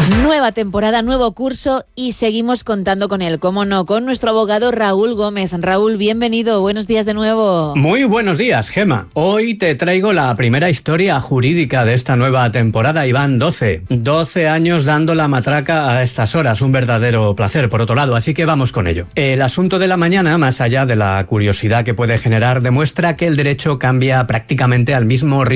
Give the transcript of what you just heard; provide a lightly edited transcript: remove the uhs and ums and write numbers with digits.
Nueva temporada, nuevo curso y seguimos contando con él, cómo no, con nuestro abogado Raúl Gómez. Raúl, bienvenido, buenos días de nuevo. Muy buenos días, Gema. Hoy te traigo la primera historia jurídica de esta nueva temporada y van 12 años dando la matraca a estas horas, un verdadero placer por otro lado, así que vamos con ello. El asunto de la mañana, más allá de la curiosidad que puede generar, demuestra que el derecho cambia prácticamente al mismo ritmo